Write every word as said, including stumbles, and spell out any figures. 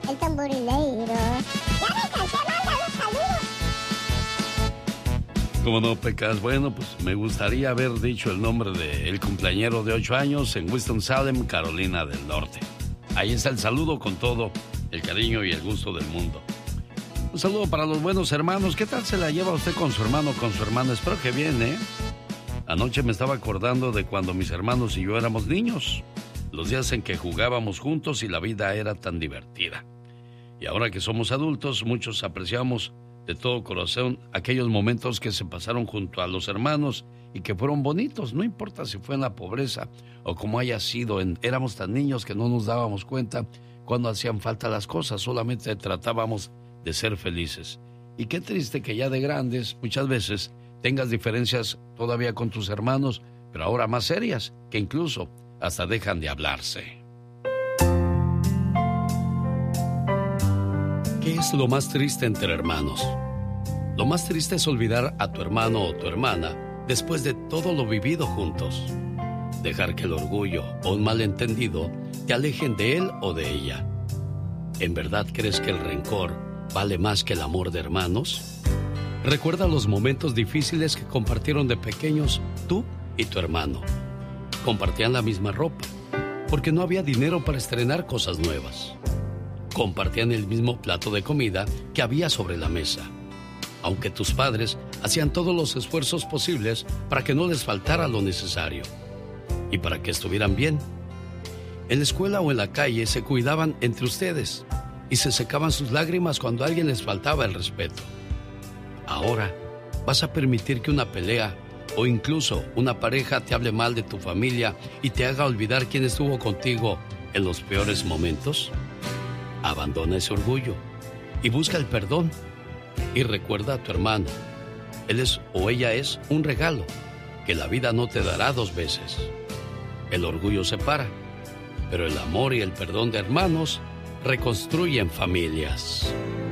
el tamborileiro. Ya me cansé, manda los saludos. ¿Cómo no, Pecas? Bueno, pues me gustaría haber dicho el nombre del cumpleañero de ocho años en Winston-Salem, Carolina del Norte. Ahí está el saludo con todo el cariño y el gusto del mundo. Un saludo para los buenos hermanos. ¿Qué tal se la lleva usted con su hermano o con su hermana? Espero que bien, ¿eh? Anoche me estaba acordando de cuando mis hermanos y yo éramos niños. Los días en que jugábamos juntos y la vida era tan divertida. Y ahora que somos adultos, muchos apreciamos de todo corazón aquellos momentos que se pasaron junto a los hermanos y que fueron bonitos, no importa si fue en la pobreza o como haya sido, en, éramos tan niños que no nos dábamos cuenta cuando hacían falta las cosas, solamente tratábamos de ser felices. Y qué triste que ya de grandes, muchas veces, tengas diferencias todavía con tus hermanos, pero ahora más serias, que incluso hasta dejan de hablarse. ¿Qué es lo más triste entre hermanos? Lo más triste es olvidar a tu hermano o tu hermana después de todo lo vivido juntos. Dejar que el orgullo o un malentendido te alejen de él o de ella. ¿En verdad crees que el rencor vale más que el amor de hermanos? Recuerda los momentos difíciles que compartieron de pequeños tú y tu hermano. Compartían la misma ropa, porque no había dinero para estrenar cosas nuevas. Compartían el mismo plato de comida que había sobre la mesa, aunque tus padres hacían todos los esfuerzos posibles para que no les faltara lo necesario y para que estuvieran bien. En la escuela o en la calle se cuidaban entre ustedes y se secaban sus lágrimas cuando a alguien les faltaba el respeto. Ahora, ¿vas a permitir que una pelea o incluso una pareja te hable mal de tu familia y te haga olvidar quién estuvo contigo en los peores momentos? Abandona ese orgullo y busca el perdón. Y recuerda a tu hermano. Él es o ella es un regalo que la vida no te dará dos veces. El orgullo separa, pero el amor y el perdón de hermanos reconstruyen familias.